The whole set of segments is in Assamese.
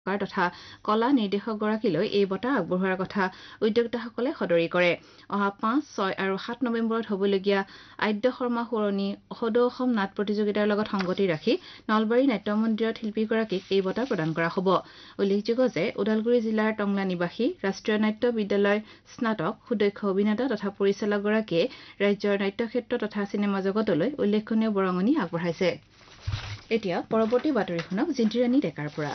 তথা কলা নিৰ্দেশকগৰাকীলৈ এই বঁটা আগবঢ়োৱাৰ কথা উদ্যোক্তাসকলে সদৰি কৰে অহা 5, 6 আৰু 7 নৱেম্বৰত হ'বলগীয়া আদ্য শৰ্মা সোঁৱৰণী সদৌ অসম নাট প্ৰতিযোগিতাৰ লগত সংগতি ৰাখি নলবাৰী নাট্য মন্দিৰত শিল্পীগৰাকীক এই বঁটা প্ৰদান কৰা হ'ব উল্লেখযোগ্য যে ওদালগুৰি জিলাৰ টংলা নিবাসী ৰাষ্ট্ৰীয় নাট্য বিদ্যালয় স্নাতক সুদক্ষ অভিনেতা তথা পৰিচালকগৰাকীয়ে ৰাজ্যৰ নাট্যক্ষেত্ৰ তথা চিনেমা জগতলৈ উল্লেখনীয় বৰঙণি আগবঢ়াইছে এতিয়া পৰৱৰ্তী বাতৰি শুনক জিন্তিৰাণী ডেকাৰ পৰা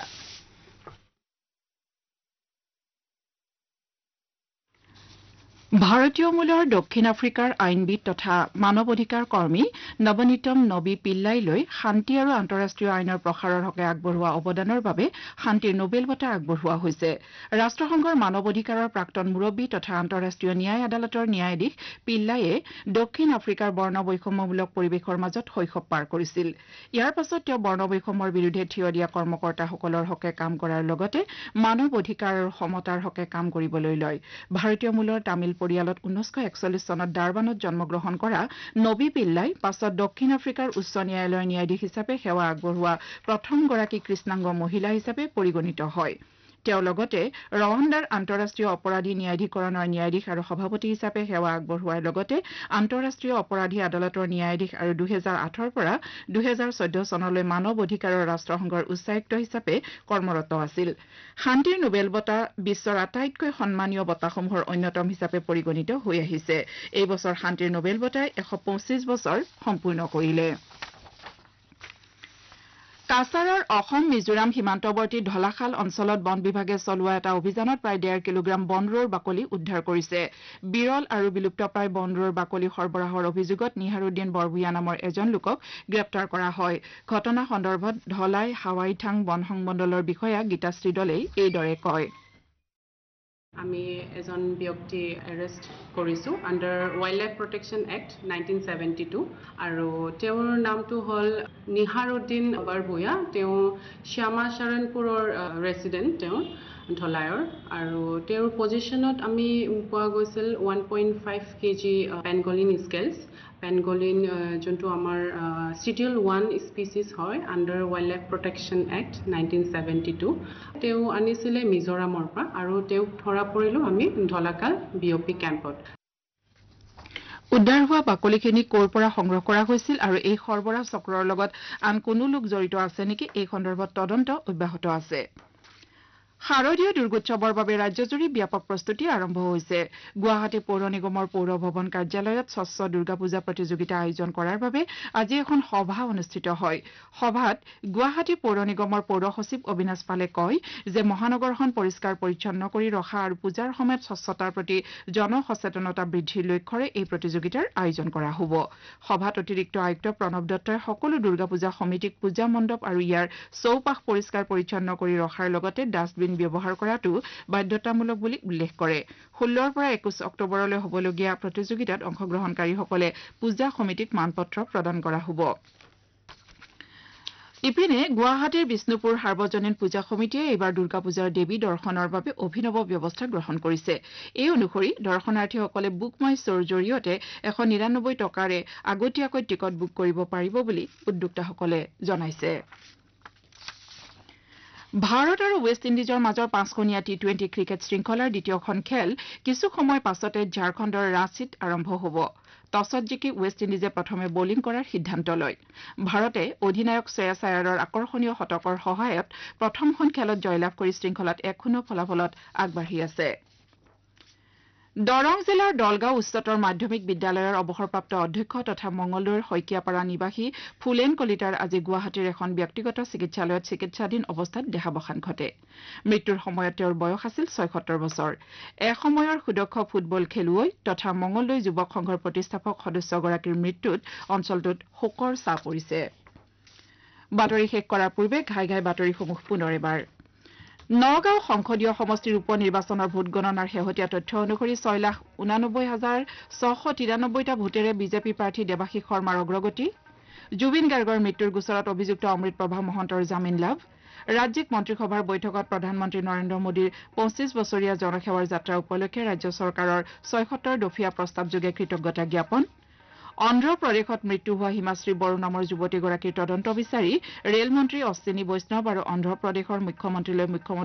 ভাৰতীয় মূলৰ দক্ষিণ আফ্ৰিকাৰ আইনবিদ তথা মানৱ অধিকাৰ কৰ্মী নৱনীতম নবী পিল্লাইলৈ শান্তি আৰু আন্তঃৰাষ্ট্ৰীয় আইনৰ প্ৰসাৰৰ হকে আগবঢ়োৱা অৱদানৰ বাবে শান্তিৰ নোবেল বঁটা আগবঢ়োৱা হৈছে ৰাষ্ট্ৰসংঘৰ মানৱ অধিকাৰৰ প্ৰাক্তন মুৰব্বী তথা আন্তঃৰাষ্ট্ৰীয় ন্যায় আদালতৰ ন্যায়াধীশ পিল্লাইয়ে দক্ষিণ আফ্ৰিকাৰ বৰ্ণবৈষম্যমূলক পৰিৱেশৰ মাজত শৈশৱ পাৰ কৰিছিল ইয়াৰ পাছত তেওঁ বৰ্ণবৈষম্যৰ বিৰুদ্ধে থিয় দিয়া কৰ্মকৰ্তাসকলৰ হকে কাম কৰাৰ লগতে মানৱ অধিকাৰ আৰু সমতাৰ হকে কাম কৰিবলৈ লয় ভাৰতীয় মূলৰ তামিল পৰিয়ালত 1941 চনত ডাৰবানত জন্মগ্ৰহণ কৰা নবী পিল্লাই পাছত দক্ষিণ আফ্ৰিকাৰ উচ্চ ন্যায়ালয়ৰ ন্যায়াধীশ হিচাপে সেৱা আগবঢ়োৱা প্ৰথমগৰাকী কৃষ্ণাংগ মহিলা হিচাপে পৰিগণিত হয় তেওঁ লগতে ৰৱাণ্ডাৰ আন্তঃৰাষ্ট্ৰীয় অপৰাধী ন্যায়াধীকৰণৰ ন্যায়াধীশ আৰু সভাপতি হিচাপে সেৱা আগবঢ়োৱাৰ লগতে আন্তঃৰাষ্ট্ৰীয় অপৰাধী আদালতৰ ন্যায়াধীশ আৰু 2008 পৰা 2014 চনলৈ মানৱ অধিকাৰৰ ৰাষ্ট্ৰসংঘৰ উচ্চায়ুক্ত হিচাপে কৰ্মৰত আছিল শান্তিৰ নোবেল বঁটা বিশ্বৰ আটাইতকৈ সন্মানীয় বঁটাসমূহৰ অন্যতম হিচাপে পৰিগণিত হৈ আহিছে এই বছৰ শান্তিৰ নোবেল বঁটাই 125 বছৰ সম্পূৰ্ণ কৰিলে কাছাৰৰ অসম মিজোৰাম সীমান্তৱৰ্তী ঢলাখাল অঞ্চলত বন বিভাগে চলোৱা এটা অভিযানত প্ৰায় 1.5 কিলোগ্ৰাম বনৰোৰ বাকলি উদ্ধাৰ কৰিছে বিৰল আৰু বিলুপ্তপ্ৰায় বনৰোৰ বাকলি সৰবৰাহৰ অভিযোগত নিহাৰুদ্দিন বৰভূঞা নামৰ এজন লোকক গ্ৰেপ্তাৰ কৰা হয় ঘটনা সন্দৰ্ভত ঢলাই হাৱাইথাং বন সংমণ্ডলৰ বিষয়া গীতাশ্ৰী দলেই এইদৰে কয় আমি এজন ব্যক্তি এৰেষ্ট কৰিছো under wild life protection act 1972 আৰু তেওঁৰ নামটো হ'ল নিহাৰুদ্দিন বৰভূঞা তেওঁ শ্যামা শৰণপুৰৰ ৰেচিডেণ্ট তেওঁ ঢলাইৰ আৰু তেওঁৰ পজিশ্যনত আমি পোৱা গৈছিল 1.5 কেজি পেনগলিন স্কেলছ পেনগলিন যোনটো আমাৰ শিডিউল 1 স্পিচিছ হয় under wild life protection act 1972 তেওঁ আনিছিলে মিজোৰামৰ পৰা আৰু তেওঁক ধৰা পৰিলোঁ আমি ঢলাকাল বিঅপি কেম্পত উদ্ধাৰ হোৱা বাকলিখিনি ক'ৰ পৰা সংগ্ৰহ কৰা হৈছিল আৰু এই সৰবৰাহ চক্ৰৰ লগত আন কোনো লোক জড়িত আছে নেকি এই সন্দৰ্ভত তদন্ত অব্যাহত আছে শাৰদীয় দুৰ্গোৎসৱৰ বাবে ৰাজ্যজুৰি ব্যাপক প্ৰস্তুতি আৰম্ভ হৈছে গুৱাহাটী পৌৰ নিগমৰ পৌৰ ভৱন কাৰ্যালয়ত স্বচ্ছ দুৰ্গা পূজা প্ৰতিযোগিতা আয়োজন কৰাৰ বাবে আজি এখন সভা অনুষ্ঠিত হয় সভাত গুৱাহাটী পৌৰ নিগমৰ পৌৰ সচিব অবিনাশ পালে কয় যে মহানগৰখন পৰিষ্কাৰ পৰিচ্ছন্ন কৰি ৰখা আৰু পূজাৰ সময়ত স্বচ্ছতাৰ প্ৰতি জনসচেতনতা বৃদ্ধিৰ লক্ষ্যৰে এই প্ৰতিযোগিতাৰ আয়োজন কৰা হ'ব সভাত অতিৰিক্ত আয়ুক্ত প্ৰণৱ দত্তই সকলো দুৰ্গা পূজা সমিতিক পূজা মণ্ডপ আৰু ইয়াৰ চৌপাশ পৰিষ্কাৰ পৰিচ্ছন্ন কৰি ৰখাৰ লগতে ডাষ্টবিন ব্যৱহাৰ কৰাটো বাধ্যতামূলক বুলি উল্লেখ কৰে 16 পৰা 21 অক্টোবৰলৈ হ'বলগীয়া প্ৰতিযোগিতাত অংশগ্ৰহণকাৰীসকলে পূজা সমিতিক মানপত্ৰ প্ৰদান কৰা হ'ব ইপিনে গুৱাহাটীৰ বিষ্ণুপুৰ সাৰ্বজনীন পূজা সমিতিয়ে এইবাৰ দুৰ্গা পূজাৰ দেৱী দৰ্শনৰ বাবে অভিনৱ ব্যৱস্থা গ্ৰহণ কৰিছে এই অনুসৰি দৰ্শনাৰ্থীসকলে বুক মাই শ্ব'ৰ জৰিয়তে 199 টকাৰে আগতীয়াকৈ টিকট বুক কৰিব পাৰিব বুলি উদ্যোক্তাসকলে জনাইছে ভাৰত আৰু ৱেষ্ট ইণ্ডিজৰ মাজৰ 5খনীয়া টি20 ক্ৰিকেট শৃংখলাৰ দ্বিতীয়খন খেল কিছু সময় পাছতে ঝাৰখণ্ডৰ ৰাঁচীত আৰম্ভ হ'ব টছত জিকি ৱেষ্ট ইণ্ডিজে প্ৰথমে বলিং কৰাৰ সিদ্ধান্ত লয় ভাৰতে অধিনায়ক শ্ৰেয়াছ আয়াৰৰ আকৰ্ষণীয় শতকৰ সহায়ত প্ৰথমখন খেলত জয়লাভ কৰি শৃংখলাত 1-0 ফলাফলত আগবাঢ়ি আছে দৰং জিলাৰ দলগাঁও উচ্চতৰ মাধ্যমিক বিদ্যালয়ৰ অৱসৰপ্ৰাপ্ত অধ্যক্ষ তথা মঙলদৈৰ শইকীয়াপাৰা নিবাসী ফুলেন কলিতাৰ আজি গুৱাহাটীৰ এখন ব্যক্তিগত চিকিৎসালয়ত চিকিৎসাধীন অৱস্থাত দেহাৱসান ঘটে মৃত্যুৰ সময়ত তেওঁৰ বয়স আছিল 76 বছৰ এসময়ৰ সুদক্ষ ফুটবল খেলুৱৈ তথা মঙলদৈ যুৱক সংঘৰ প্ৰতিষ্ঠাপক সদস্যগৰাকীৰ মৃত্যুত অঞ্চলটোত শোকৰ ছাঁ পৰিছে বাতৰি শেষ কৰাৰ পূৰ্বে ঘাই ঘাই বাতৰিসমূহ পুনৰ এবাৰ নগাঁও সংসদীয় সমষ্টিৰ উপ নিৰ্বাচনৰ ভোট গণনাৰ শেহতীয়া তথ্য অনুসৰি 6,89,693টা ভোটেৰে বিজেপি প্ৰাৰ্থী দেৱাশীষ শৰ্মাৰ অগ্ৰগতি জুবিন গাৰ্গৰ মৃত্যুৰ গোচৰত অভিযুক্ত অমৃতপ্ৰভা মহন্তৰ জামিন লাভ ৰাজ্যিক মন্ত্ৰীসভাৰ বৈঠকত প্ৰধানমন্ত্ৰী নৰেন্দ্ৰ মোদীৰ 25 বছৰীয়া জনসেৱাৰ যাত্ৰা উপলক্ষে ৰাজ্য চৰকাৰৰ 76 দফীয়া প্ৰস্তাৱযোগে কৃতজ্ঞতা জ্ঞাপন অন্ধ্ৰপ্ৰদেশত মৃত্যু হোৱা হিমাশ্ৰী বড়ো নামৰ যুৱতীগৰাকীৰ তদন্ত বিচাৰি ৰেলমন্ত্ৰী অশ্বিনী বৈষ্ণৱ আৰু অন্ধ্ৰপ্ৰদেশৰ মুখ্যমন্ত্ৰীলৈ মুখ্যমন্ত্ৰী